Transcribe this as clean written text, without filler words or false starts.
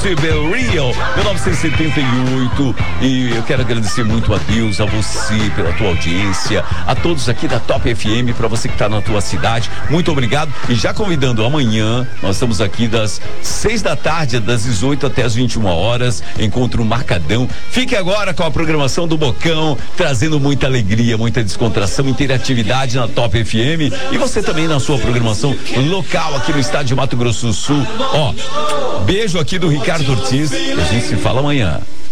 Be Real, 1978. E eu quero agradecer muito a Deus, a você pela tua audiência, a todos aqui da Top FM, para você que tá na tua cidade, muito obrigado. E já convidando amanhã, nós estamos aqui das 6 da tarde, das 18 até as 21 horas, encontro marcadão. Fique agora com a programação do Bocão, trazendo muita alegria, muita descontração, interatividade na Top FM, e você também na sua programação local aqui no estado de Mato Grosso do Sul. Ó, beijo aqui do Ricardo Ortiz, a gente se fala amanhã.